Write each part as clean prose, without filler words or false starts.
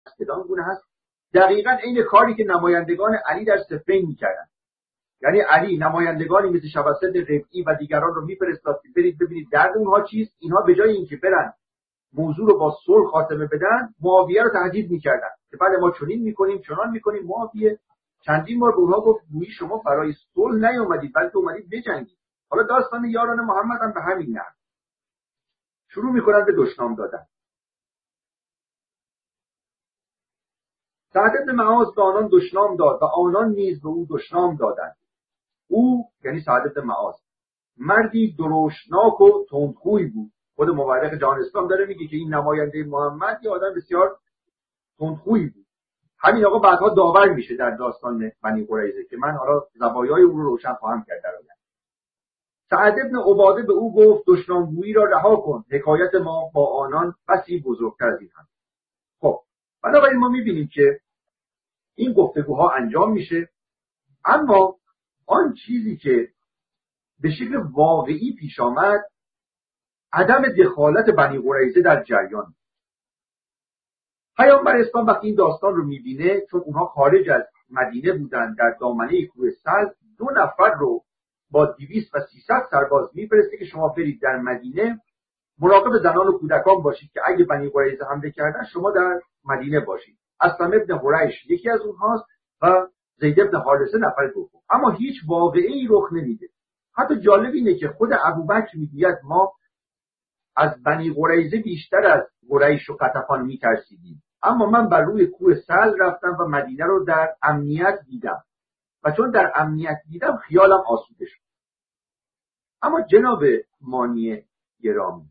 بدان گونه هست دقیقاً عین کاری که نمایندگان علی در صفین میکردن. یعنی علی نمایندگانی مثل شباسد ربعی و دیگران رو میفرستاد که برید ببینید درد اونها چیست. اینها به جای اینکه برن موضوع رو با صلح خاتمه بدن، معاویه رو تهدید میکردن که بعد ما چنین میکنیم چنان میکنیم. معاویه چندین بار به اونها گفت گویی شما برای صلح نیومدید بلکه اومدید بجنگید. حالا داستان یاران محمد هم به همین نحو شروع میکنن به دشنام دادن. سعد بن معاذ به آنان دشنام داد و آنان نیز به او دشنام دادند. او یعنی سعد بن معاذ مردی درشتناک و تندخوی بود. خود مورخ جهان اسلام داره میگه که این نماینده محمد یه آدم بسیار تندخوی بود. همین آقا بعدها داور میشه در داستان بنی قریظه که من حالا زوایای اون رو روشن خواهم کرد در آینده. سعد بن عباده به او گفت دشنامگویی را رها کن، حکایت ما با آنان بسی بزرگتر از این هم. خب بنابراین ما میبینیم که این گفتگوها انجام میشه، اما آن چیزی که به شکل واقعی پیش آمد عدم دخالت بنی قریظه در جریان. پیامبر اسلام وقتی این داستان رو میبینه، چون اونها خارج از مدینه بودن در دامنه کوه سلز، 2 نفر رو با 200 و 300 سرباز میفرسته که شما برید در مدینه مراقب زنان و کودکان باشید که اگه بنی قریظه حمله کردن شما در مدینه باشید. اسلم ابن حریش یکی از اونهاست و زید ابن حارثه نفر دوم. اما هیچ واقعی رخ نمیده. حتی جالب اینه که خود ابوبکر میگوید ما از بنی قریظه بیشتر از قریش و غطفان میترسیدیم، اما من بر روی کوه سلز رفتم و مدینه رو در امنیت دیدم و چون در امنیت دیدم خیالم آسوده شد. اما جناب مانی گرامی،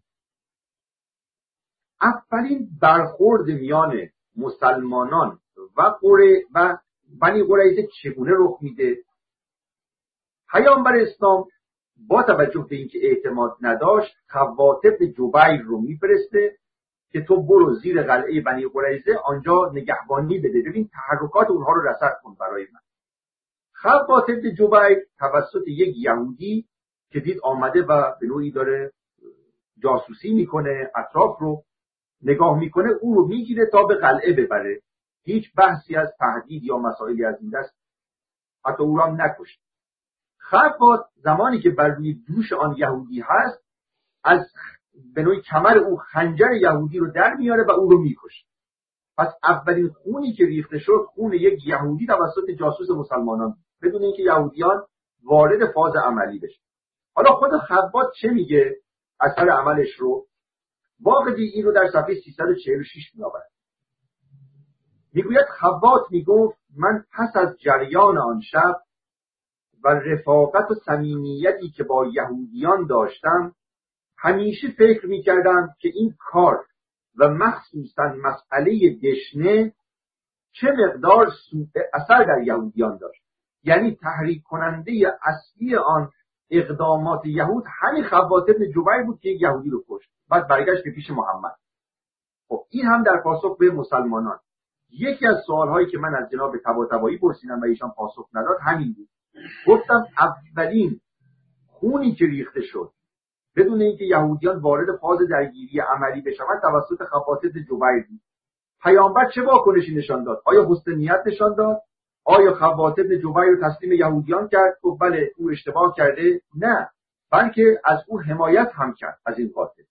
اولین برخورد میان مسلمانان و بنی قریظه چگونه رخ میده؟ پیامبر اسلام با توجه به اینکه اعتماد نداشت خوات بن جبیر رو میفرسته که تو برو زیر قلعه بنی قریظه آنجا نگهبانی بده، ببین تحرکات اونها رو رصد کن برای من. خوات بن جبیر توسط یک یهودی که دید آمده و به نوعی داره جاسوسی میکنه، اطراف رو نگاه میکنه، او رو میگیره تا به قلعه ببره. هیچ بحثی از تهدید یا مسائلی از این دست، حتی او را هم نکشت. خوات زمانی که بر روی دوش آن یهودی هست، از به نوعی کمر او خنجر یهودی رو در میاره و او رو میکشه. پس اولین خونی که ریخته شد خون یک یهودی توسط جاسوس مسلمانان، بدون اینکه یهودیان وارد فاز عملی بشن. حالا خود خوات چه میگه اثر عملش رو؟ واقعی این رو در صفحه 346 میآورد. میگوید خوات میگفت من پس از جریان آن شب و رفاقت و صمیمیتی که با یهودیان داشتم همیشه فکر میکردم که این کار و مخصوصا مسئله دشنه چه مقدار سوء اثر در یهودیان داشت. یعنی تحریک کننده اصلی آن اقدامات یهود همین خوات بن جبیر بود که یک یهودی رو کشت، بعد برگشت به پیش محمد. خب این هم در پاسخ به مسلمانان. یکی از سوالهایی که من از جناب طباطبایی پرسیدم و ایشان پاسخ نداد همین بود. گفتم اولین خونی که ریخته شد بدون اینکه یهودیان وارد فاز درگیری عملی بشوند توسط خوات بن جبیر بود. پیامبر چه واکنشی نشان داد؟ آیا حسن نیت نشان داد؟ آیا خوات بن جبیر رو تسلیم یهودیان کرد؟ خب بله او اشتباه کرده؟ نه، بلکه از او حمایت هم کرد از این قاتل.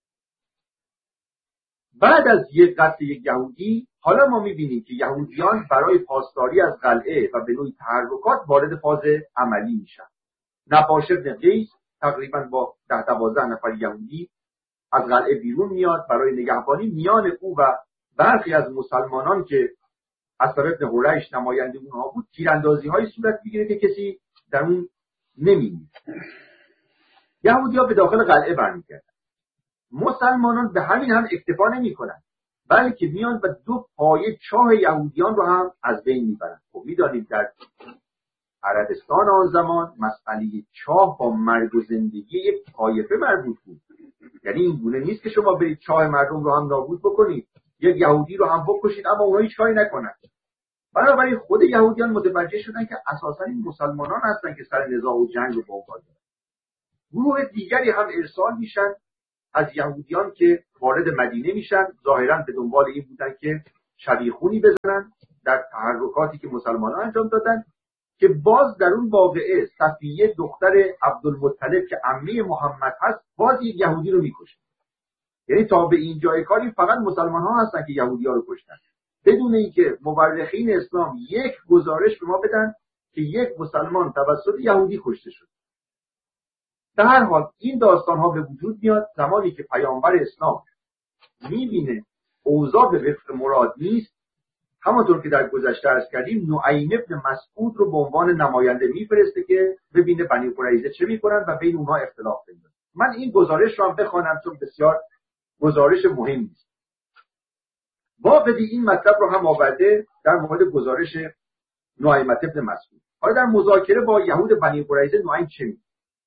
بعد از یک قتل یک یهودی حالا ما می‌بینیم که یهودیان برای پاسداری از قلعه و به نوعی تحرکات وارد فاز عملی میشن. نباش بن قیس تقریبا با 10-12 نفر یهودی از قلعه بیرون میاد برای نگهبانی. میان او و برخی از مسلمانان که اسد بن حریش نماینده اونها بود تیراندازی‌های صورت میگیره که کسی در اون نمی‌مونه. یهودی‌ها به داخل قلعه برمیگردن. مسلمانان به همین هم اکتفا نمی‌کنن، بلکه میان و 2 پایه چاه یهودیان رو هم از بین میبرن. خب می‌دانید در عربستان آن زمان مسئله چاه با مرگ و زندگی یک طایفه مربوط بود. یعنی این گونه نیست که شما برید چاه مردم رو هم نابود بکنید، یک یهودی رو هم بکشید اما اونها هیچ کاری نکنن. بنابراین خود یهودیان متوجه شدن که اساساً این مسلمانان هستن که سر نزاع و جنگ رو با دارن. گروه دیگری هم ارسال میشن از یهودیان که وارد مدینه میشن، ظاهراً به دنبال این بودن که شبیخونی بزنن در تحرکاتی که مسلمانان انجام دادن که باز در اون واقعه صفیه دختر عبدالمطلب که عمه محمد هست باز یک یهودی رو میکشه. یعنی تا به این جای کاری فقط مسلمان ها هستن که یهودی ها رو کشتن، بدون اینکه مورخین اسلام یک گزارش به ما بدن که یک مسلمان توسط یهودی کشته شد. در هر حال این داستان ها به وجود میاد زمانی که پیامبر اسلام میبینه اوضاع به وفق مراد نیست. همانطور که در گذشته عرض کردیم، نعیم ابن مسعود رو به عنوان نماینده میفرسته که ببینه بنی قریظه چه میکنن و بین اونها اختلاف پیدا. من این گزارش رو هم بخوانم چون بسیار گزارش مهمی است. واقعی این مطلب رو هم آورده در مورد گزارش نعیم ابن مسعود. آیا در مذاکره با یهود بنی قریظه نعیم چه میگه؟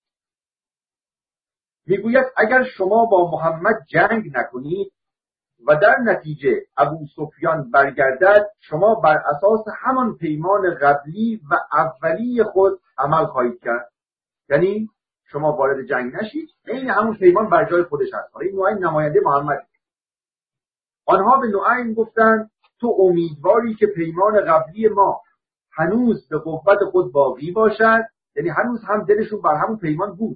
میگوید اگر شما با محمد جنگ نکنید و در نتیجه ابو سفیان برگردد، شما بر اساس همان پیمان قبلی و اولی خود عمل خواهید کرد. یعنی شما وارد جنگ نشید، این همون پیمان بر جای خودش هست. این نعیم نماینده محمد. آنها به نعیم گفتند تو امیدواری که پیمان قبلی ما هنوز به قوت خود باقی باشد؟ یعنی هنوز هم دلشون بر همون پیمان بود.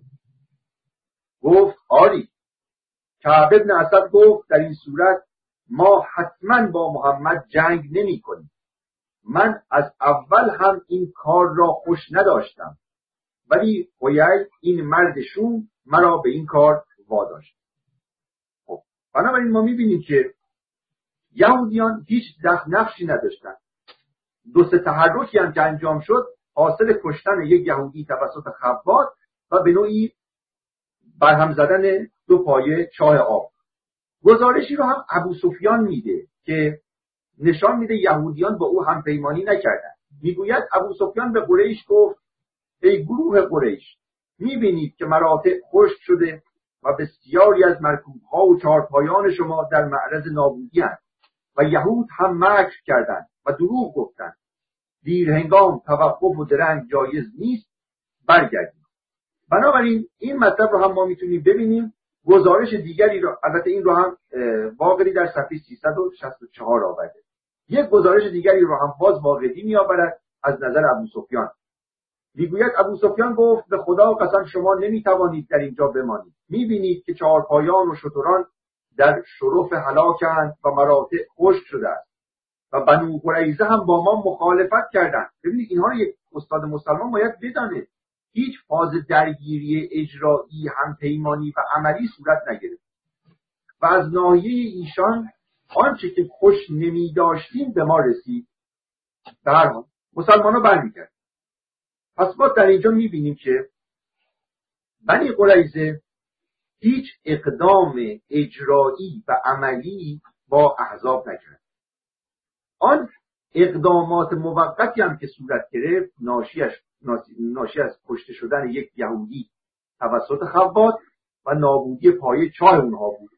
گفت آری. کعب ابن اسد گفت در این صورت ما حتما با محمد جنگ نمی کنیم. من از اول هم این کار را خوش نداشتم، ولی حیی این مرد شوم مرا به این کار واداشت. خب بنابراین ما میبینیم که یهودیان هیچ نقشی نداشتن. دو سه تحرکی هم که انجام شد حاصل کشتن یک یهودی توسط خباب و به نوعی برهم زدن دو پایه چاه آب. گزارشی رو هم ابو سفیان میده که نشان میده یهودیان با او هم پیمانی نکردن. میگوید ابو سفیان به قریش گفت ای گروه قریش، میبینید که مراتع خشک شده و بسیاری از مرکوبها و چهارپایان شما در معرض نابودی هستند و یهود هم مکر کردند و دروغ گفتند. دیر هنگام توقف و درنگ جایز نیست، برگردید. بنابراین این مطلب رو هم ما میتونیم ببینیم. گزارش دیگری رو، البته این رو هم باقری در صفحه 364 آورده. یک گزارش دیگری رو هم باز باقری میآورد از نظر ابو سفیان. میگوید ابو سفیان گفت به خدا قسم شما نمیتوانید در اینجا بمانید. میبینید که چهارپایان و شتران در شرف هلاکند و مراتع خشک شده است و بنو قریظه هم با ما مخالفت کردند. ببینید اینها یک استاد مسلمان باید بدانه هیچ فاز درگیری اجرایی هم پیمانی و عملی صورت نگرفت و از ناحیه ایشان آنچه که خوش نمی داشتیم به ما رسید. در هر حال مسلمان ها برمیگرد. پس ما در اینجا میبینیم که بنی قریظه هیچ اقدام اجرایی و عملی با احزاب نکرد. آن اقدامات موقتی هم که صورت گرفت ناشی از کشته شدن یک یهودی توسط خباب و نابودی پایه چاه اونها بود.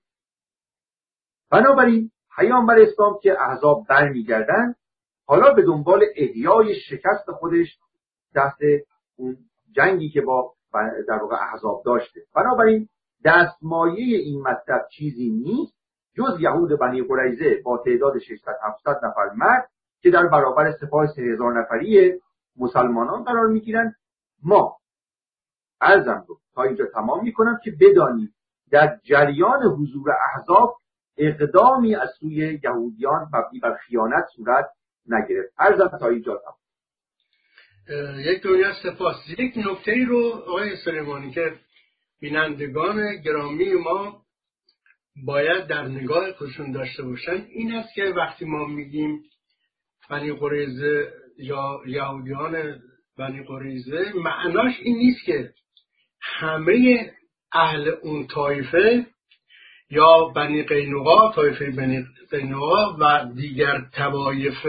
بنابراین پیامبر اسلام که احزاب برمیگردن حالا به دنبال احیای شکست خودش دست اون جنگی که با در واقع احزاب داشته. بنابراین دستمایه این مطلب چیزی نیست جز یهود بنی قریظه با تعداد 600-700 نفر مرد که در برابر سپاه 3000 نفری مسلمانان قرار میگیرن. ما عرضم رو تا اینجا تمام میکنم که بدانید در جریان حضور احزاب اقدامی از سوی یهودیان مبنی بر خیانت صورت نگرفت. عرضم تا اینجا تمام. یک دنیا سپاس. یک نکته رو آقای سلیمانی که بینندگان گرامی ما باید در نگاه خودشون داشته باشن این است که وقتی ما میگیم بنی قریظه یا یهودیان بنی قریظه، معناش این نیست که همه اهل اون طایفه یا بنی قینقاع، طایفه بنی قینقاع و دیگر طوایف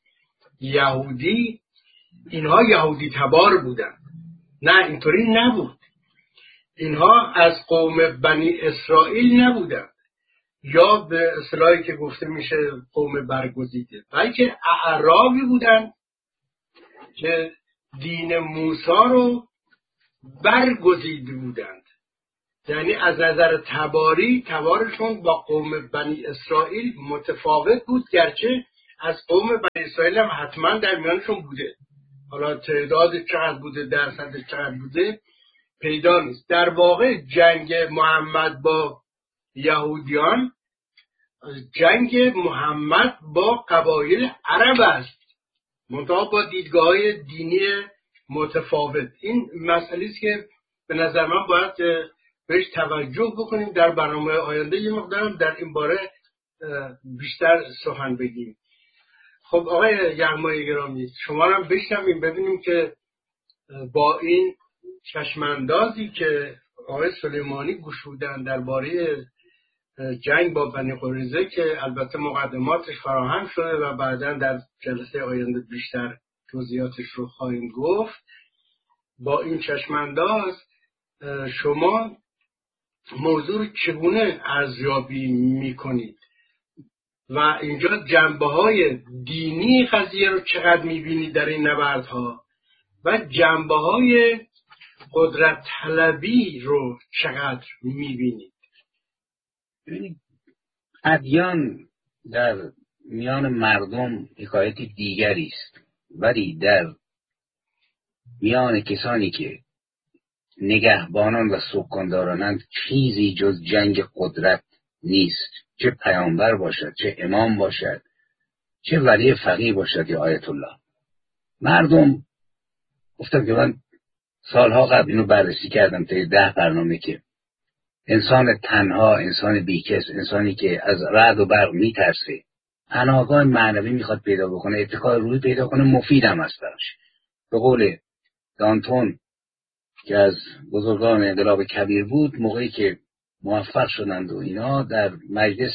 یهودی اینها یهودی تبار بودن. نه، اینطوری نبود. اینها از قوم بنی اسرائیل نبودن یا به اصطلاحی که گفته میشه قوم برگزیده، بلکه اعرابی بودن که دین موسی رو برگزیده بودند. یعنی از نظر تباری تبارشون با قوم بنی اسرائیل متفاوت بود، گرچه از قوم بنی اسرائیل هم حتما در میانشون بوده. حالا تعداد چقدر بوده، درصد چقدر بوده پیدا نیست. در واقع جنگ محمد با یهودیان جنگ محمد با قبایل عرب است، منتها با دیدگاه‌های دینی متفاوت. این مسئله است که به نظر من باید بهش توجه بکنیم. در برنامه آینده یه مقدارم در این باره بیشتر سخن بگیم. خب آقای یغمای گرامی، شما رو هم بشنویم ببینیم که با این چشماندازی که آقای سلیمانی گشودن درباره جنگ با بنی قریظه که البته مقدماتش فراهم شده و بعدا در جلسه آینده بیشتر توضیحاتش رو خواهیم گفت، با این چشمانداز شما موضوع رو چگونه ارزیابی میکنید و اینجا جنبه‌های دینی قضیه رو چقدر میبینید در این نبردها و جنبه‌های قدرت طلبی رو چقدر میبینید؟ ببینید، ادیان در میان مردم حکایت دیگری است، ولی در میان کسانی که نگهبانان و سکاندارانند چیزی جز جنگ قدرت نیست، چه پیامبر باشد، چه امام باشد، چه ولی فقیه باشد یا آیت الله. مردم گفتم که من سالها قبل اینو بررسی کردم تا 10 برنامه که انسان تنها، انسان بیکس، انسانی که از رعد و برق میترسه، پناهگاه معنوی میخواد پیدا بکنه، اتکای روحی پیدا کنه، مفید هم است براش. به قول دانتون که از بزرگان انقلاب کبیر بود، موقعی که موفق شدند و اینا در مجلس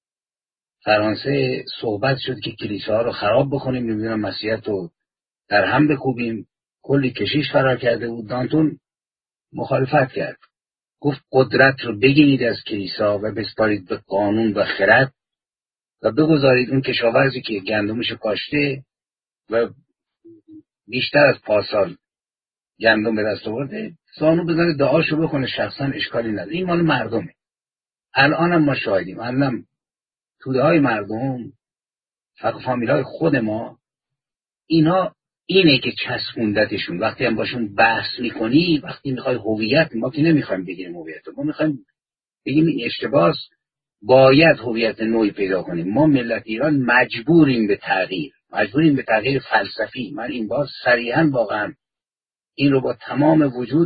فرانسه صحبت شد که کلیساها رو خراب بکنیم، نمیدونم مسیحیت رو در هم بکوبیم، کلی کشیش فرار کرده بود. دانتون مخالفت کرد، گفت قدرت رو بگیرید از کلیسا و بسپارید به قانون و خرد و بگذارید اون کشاورزی که گندمش کاشته و بیشتر از پارسال گندم به دست آورده زانو بزنه دعاشو بکنه، شخصا اشکالی نداره. این مال مردمه. الان هم ما شاهدیم، الان توده های مردم، فامیل های خود ما، اینا اینه که چسبوندتشون. وقتی هم باشون بحث میکنی، وقتی میخوای هویت، ما که نمیخوایم بگیریم هویت، ما میخوایم بگیم این اشتباهه، باید هویت نوعی پیدا کنیم. ما ملت ایران مجبوریم به تغییر، مجبوریم به تغییر فلسفی. من این بار صریحاً واقعا این رو با تمام وجود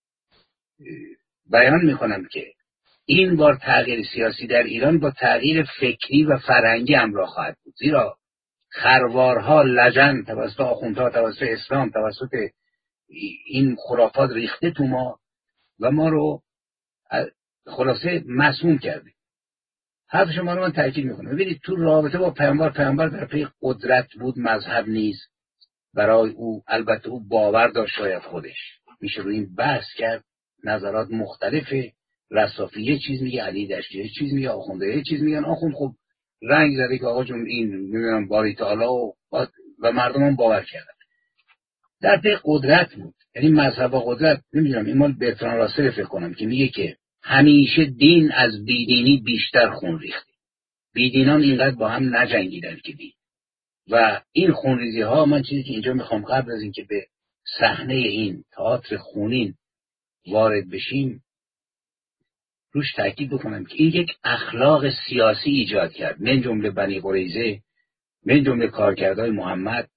بیان میکنم که این بار تغییر سیاسی در ایران با تغییر فکری و فرهنگی همراه خواهد بود، زیرا خروارها لجن توسط آخوندها، توسط اسلام، توسط این خرافات ریخته تو ما و ما رو خلاصه مسموم کرده. حرف شما رو من تاکید میکنم. ببینید، تو رابطه با پیامبر در پی قدرت بود، مذهب نیست. برای او البته او باور داشت، شاید خودش میشه روی این بحث کرد، نظرات مختلفه. رصافی یه چیز میگه، علی دشتی یه چیز میگه، آخونده یه چیز میگن. آخوند خب رنگ زده که آقا جون این نمیدونم باری تعالی و مردم هم باور کردن. در پی قدرت بود، یعنی مذهب و قدرت. نمیدونم این مال برتران راسل فکر کنم که میگه که همیشه دین از بیدینی بیشتر خون ریخته. بیدینان اینقدر با هم نجنگیدن که دین و این خونریزی ها. من چیزی که اینجا میخوام قبل از این که به صحنه این تئاتر خونین وارد بشیم روش تاکید بکنم که این یک اخلاق سیاسی ایجاد کرد، من جمله بنی قریظه، من جمله کارکردهای محمد.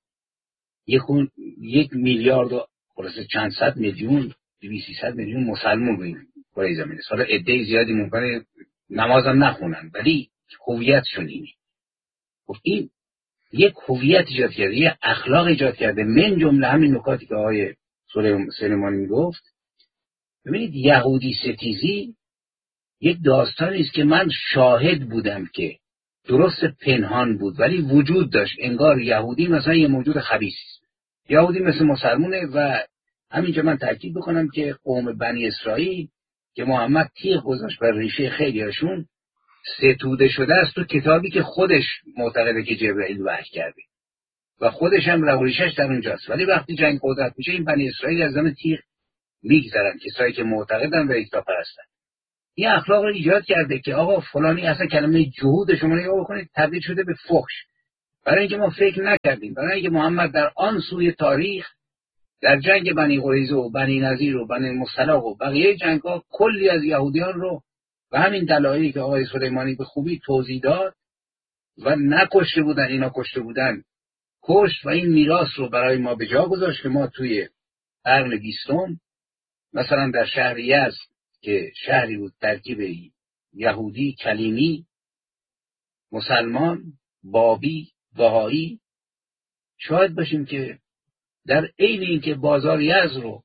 1 میلیارد و خلاصه چند صد میلیون، 200-300 میلیون مسلمان به این قریظه میرسه. حالا عده زیادی ممکنه نمازم نخونن ولی هویتشون اینه. خب این یک هویت ایجاد کرده، یک اخلاق ایجاد کرده، من جمله همین نکاتی که آقای سلیمانی میگفت. ببینید، یهودی ستیزی یک داستانی است که من شاهد بودم که درست پنهان بود ولی وجود داشت. انگار یهودی مثلا یه موجود خبیث است. یهودی مثل مسلمونه و همینجا من تاکید بکنم که قوم بنی اسرائیل که محمد تیغ گذاشت بر ریشه خیلیاشون ستوده شده است تو کتابی که خودش معتقده که جبرئیل وحی کرده و خودش هم روریشش در اونجاست. ولی وقتی جنگ قدرت میشه این بنی اسرائیل از زمان تیغ میگذرن، کسایی که معتقدن و یکتاپرستن. این اخلاق رو ایجاد کرده که آقا فلانی اصلا کلمه جهود شما نگاه بکنید تبدیل شده به فحش. برای اینکه ما فکر نکردیم، برای اینکه محمد در آن سوی تاریخ در جنگ بنی قریظه و بنی نضیر و بنی مصطلق و بقیه جنگ‌ها کلی از یهودیان رو و همین دلایلی که آقای سلیمانی به خوبی توضیح داد و نکشته بودن، اینا کشته بودن، کشت و این میراث رو برای ما به جا گذاشت که ما توی قرن 20 مثلا در شهر یزد که شهری بود ترکیب یهودی، کلیمی، مسلمان، بابی، بهایی، شاهد باشیم که در عین اینکه بازار یزد رو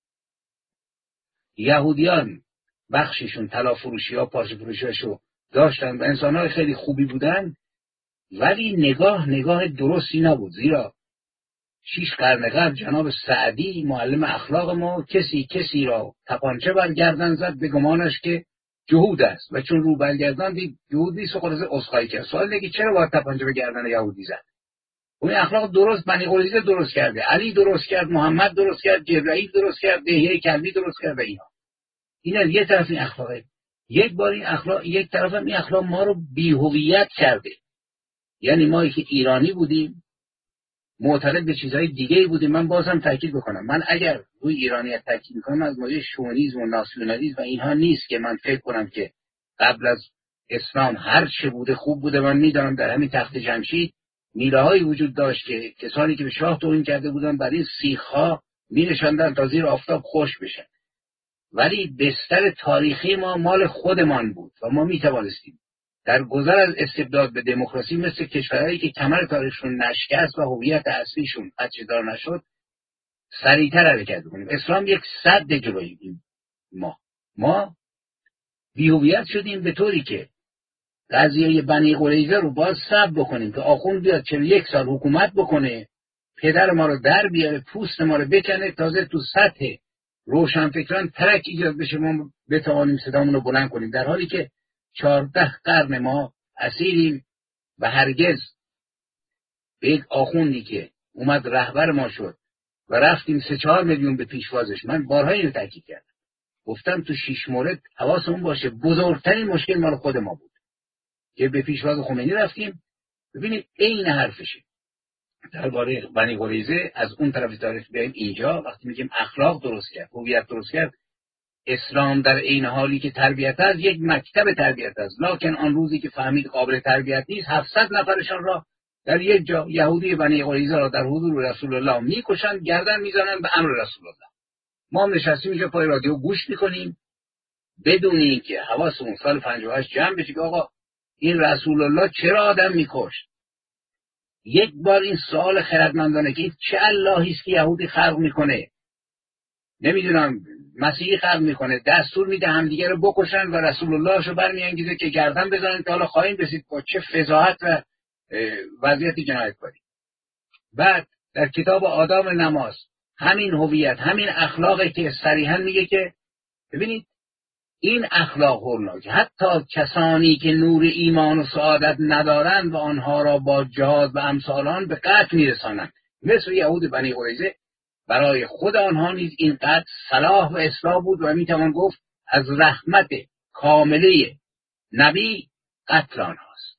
یهودیان بخششون طلا فروشی ها، پارچه فروشی هاشو داشتن و انسان های خیلی خوبی بودن، ولی نگاه درستی نبود. زیرا 6 قرن قبل جناب سعدی معلم اخلاق ما کسی را تپانچه بر گردن زد به گمانش که جهود است و چون رو برگردان دید جهود نیست و خلاص عذرخواهی کرد. سوال دیگه چرا باید تپانچه به گردن یهودی زد؟ اون اخلاق درست بنی قریظه درست کرده، علی درست کرد، محمد درست کرد، جبرائیل درست کرد، دهیه کلبی درست کرد و اینا یه طرف این اخلاقه. یک بار این اخلاق، یک طرف هم این اخلاق ما رو بی‌هویت کرده. یعنی ما که ایرانی بودیم معتقد به چیزهای دیگه بودیم. من بازم تاکید بکنم، من اگر روی ایرانیت تاکید میکنم از موضوع شونیسم و ناسیونالیسم و اینها نیست که من فکر کنم که قبل از اسلام هر چه بوده خوب بوده. من میدانم در همین تخت جمشید میله‌هایی وجود داشت که کسانی که به شاه توهین کرده بودن برای سیخ‌ها می‌نشاندن تا زیر آفتاب خوش بشن، ولی بستر تاریخی ما مال خودمان بود و ما میتوانستیم در گذر از استبداد به دموکراسی مثل کشورهایی که کمر تاریخشون نشکست و هویت اصلیشون بچه‌دار نشد سریعتر حرکت کنیم. اسلام یک سد جلوی ما بی‌هویت شدیم به طوری که قضیه بنی قریظه رو باز صبر بکنیم که آخوند بیاد 41 سال حکومت بکنه، پدر ما رو در بیاره، پوست ما رو بکنه، تازه تو سطح روشنفکران ترک ایجاد بشه ما بتوانیم صدامون رو بلند کنیم، در حالی که 14 قرن ما اسیریم و هرگز به یک آخوندی که اومد رهبر ما شد و رفتیم 3-4 میلیون به پیشوازش. من بارها اینو تاکید کردم، گفتم تو 6 مورد حواسمون باشه. بزرگترین مشکل مال خود ما بود که به پیشواز خمینی رفتیم. ببینید عین حرفشه درباره بنی قریظه. از اون طرف تاریخ بیایم اینجا، وقتی میگیم اخلاق درست کرد، هویت درست کرد، اسلام در عین حالی که تربیت است یک مکتب تربیت است، لکن آن روزی که فهمید قابل تربیت نیست 700 نفرشان را در یک جا یهودی بنی قریظه را در حضور رسول الله میکشند، گردن میزنند به امر رسول الله. ما نشستیم اینجا پای رادیو گوش میکنیم بدون اینکه حواسمون سال 58 جمع بشه که آقا این رسول الله چرا آدم میکشت. یک بار این سوال خردمندانه که چه اللهی است که یهودی خلق میکنه، نمیدونم مسیحی خلق میکنه، دستور میده همدیگه رو بکشن و رسول اللهشو برمیانگیزه که گردن بزنن که حالا خواهیم رسید با چه فضاحت و وضعیت جنایتکاری. بعد در کتاب آداب نماز همین هویت، همین اخلاقی که صریحا میگه که ببینید این اخلاق هولناک حتی کسانی که نور ایمان و سعادت ندارند و آنها را با جهاد و امثالان به قتل میرسانند، مثل یهود بنی قریظه. برای خود آنها نیز این قتل صلاح و اصلاح بود و میتوان گفت از رحمت کامله نبی قتل آنهاست.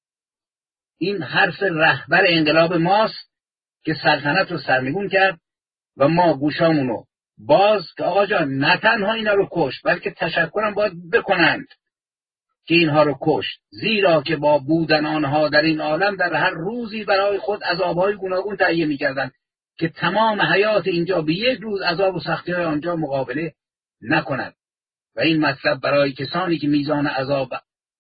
این حرف رهبر انقلاب ماست که سلطنت رو سرنگون کرد و ما گوشامونو باز که آقا جان نه تنها اینا رو کشت بلکه تشکرم باید بکنند که اینها رو کشت، زیرا که با بودن آنها در این عالم در هر روزی برای خود عذابهای گوناگون تهیه می‌کردند که تمام حیات اینجا به یک روز عذاب و سختی‌های آنجا مقابله نکند. و این مطلب برای کسانی که میزان عذاب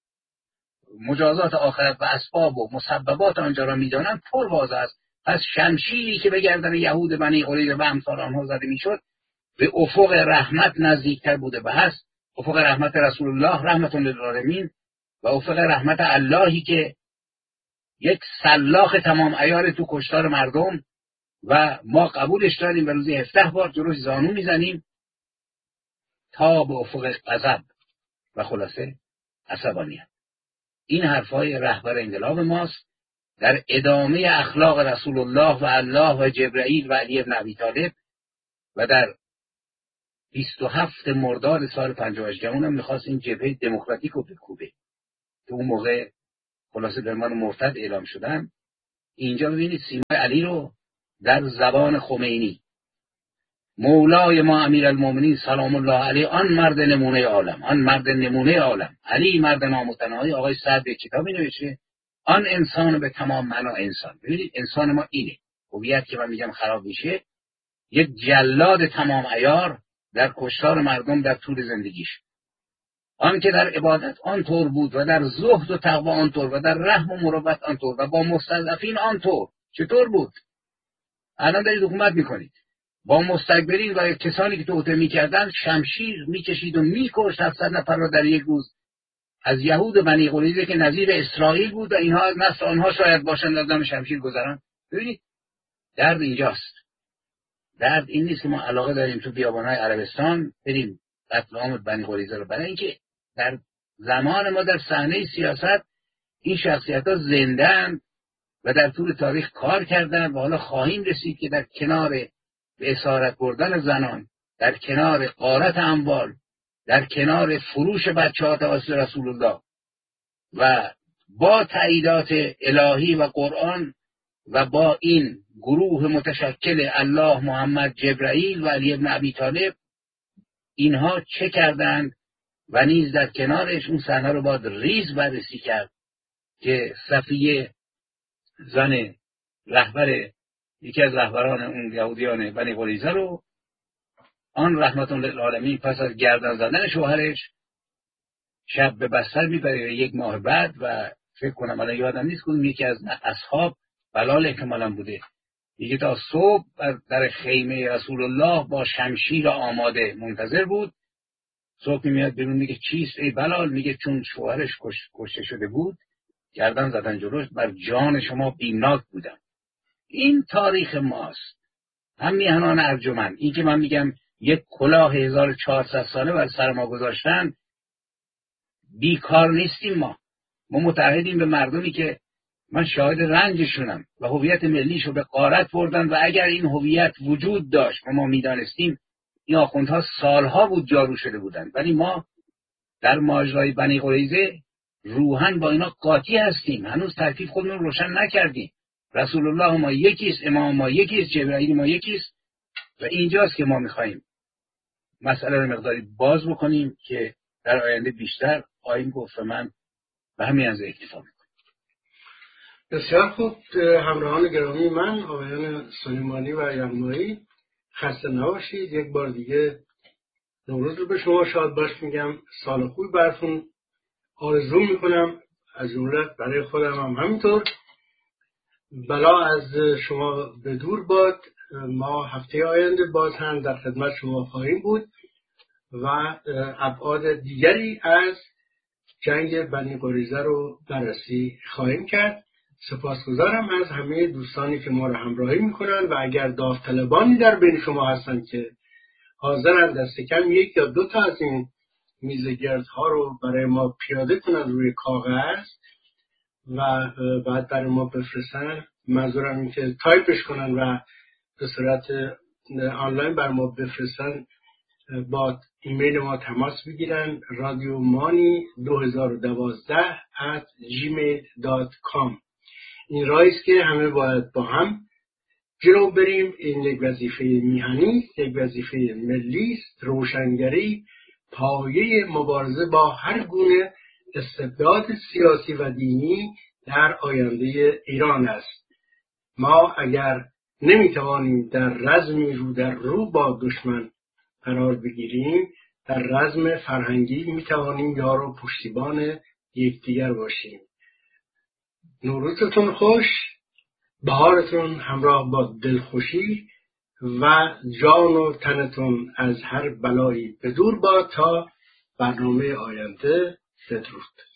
مجازات آخرت و اسباب و مسببات آنجا را میدانند پر واضح است. پس شمشیری که به گردن یهود بنی قریظه و امثال آنها زده میشد به افق رحمت نزدیکتر بوده و هست، افق رحمت رسول الله رحمت للعالمین و افق رحمت اللهی که یک سلاخ تمام عیار تو کشتار مردم و ما قبولش داریم و روزی 17 بار جلوش زانو میزنیم تا به افق غضب و خلاصه عصبانیت. این حرفای رهبر انقلاب ماست در ادامه اخلاق رسول الله و الله و جبرائیل و علی بن ابی طالب. و در 27 مرداد سال 58 گمونم میخواست این جبهه دموکراتیک رو بکوبه که اون موقع خلاصه در من مرتد اعلام شدن اینجا ببینید سیمای علی رو در زبان خمینی، مولای ما امیرالمومنین سلام الله علیه، آن مرد نمونه عالم، آن مرد نمونه عالم، علی مرد نامتناهی. آقای سعد یک کتابی نوشته، آن انسان به تمام معنا انسان. ببینید انسان ما اینه، هویت که من میگم خراب میشه، یک جلاد تمام عیار در کشتار مردم در طول زندگیش. آن که در عبادت آنطور بود و در زهد و تقوا آنطور و در رحم و مروت آنطور و با مستضعفین آنطور. چطور بود؟ الان دارید حکومت میکنید، با مستکبرین و کسانی که توطئه میکردن شمشیر میکشید و میکشت 700 نفر را در یک روز از یهود و بنی قریظه که نظیر اسرائیل بود و اینها از نسل آنها شاید باشند از دم شمشیر گذران. ببینید درد اینجاست. درد این نیست که ما علاقه داریم تو بیابانهای عربستان بریم قتل عام بنی قریظه رو، برای اینکه در زمان ما در صحنه سیاست این شخصیت‌ها زنده‌اند و در طول تاریخ کار کردن و حالا خواهیم رسید که در کنار به اسارت بردن زنان، در کنار غارت اموال، در کنار فروش بچه‌ها توسط رسول الله و با تاییدات الهی و قرآن و با این گروه متشکل الله، محمد، جبرائیل و علی ابن ابی طالب، اینها چه کردند و نیز در کنارش اون صحنه رو باید ریز بررسی کرد که صفیه زن رهبر یکی از رهبران اون یهودیان بنی قریظه رو، آن رحمت للعالمین پس از گردن زدن شوهرش شب به بستر میبره 1 ماه بعد و فکر کنم الان یادم نیست کدوم یکی از اصحاب بلال احتمالاً بوده، میگه تا صبح در خیمه رسول الله با شمشیر آماده منتظر بود. صبح میاد بیرون میگه چیست ای بلال؟ میگه چون شوهرش کشته شده بود گردن زدن جلوش، بر جان شما بیمناک بودم. این تاریخ ماست. هم میهنان ارجمند، این که من میگم یک کلاه 1400 ساله بر سر ما گذاشتن، بیکار نیستیم. ما متعهدیم به مردمی که من شاهد رنجشونم و هویت ملیشو به غارت بردن و اگر این هویت وجود داشت و ما میدانستیم، این آخوندها سالها بود جارو شده بودن، ولی ما در ماجرای بنی قریظه روحاً با اینا قاطی هستیم، هنوز تکلیف خودمون روشن نکردیم. رسول الله ما یکیست، امام ما یکیست، جبرائیل ما یکیست و اینجاست که ما میخواییم مسئله رو مقداری باز بکنیم که در آینده بیشتر خواهیم گفت. من به همین اندازه اکتفا میکنم. بسیار خوب. همراهان گرامی من، آقایان سلیمانی و یغمایی، خسته نباشید. یک بار دیگه نوروز رو به شما شاد باش میگم. سال خوبی براتون آرزو میکنم، از جمله برای خودم هم همینطور. بلا از شما به دور باد. ما هفته آینده باز هم در خدمت شما خواهیم بود و ابعاد دیگری از جنگ بنی قریظه رو بررسی خواهیم کرد. سپاسگزارم از همه دوستانی که ما رو همراهی میکنن و اگر داوطلبانی در بین شما هستن که حاضرن دست کم 1 یا 2 تا از این میزگردها رو برای ما پیاده کنن روی کاغذ و بعد برای ما بفرستن، منظورم این که تایپش کنن و به صورت آنلاین برای ما بفرستن، با ایمیل ما تماس بگیرن radiomani2012@gmail.com. این راهیست که همه باید با هم جلو بریم. این یک وظیفه میهنی، یک وظیفه ملی است. روشنگری پایه مبارزه با هر گونه استبداد سیاسی و دینی در آینده ایران است. ما اگر نمیتوانیم در رزمی رو در رو با دشمن قرار بگیریم، در رزم فرهنگی میتوانیم یار و پشتیبان یکدیگر باشیم. نوروزتون خوش، بهارتون همراه با دلخوشی و جان و تنتون از هر بلایی به دور باد. تا برنامه آینده، بدرود.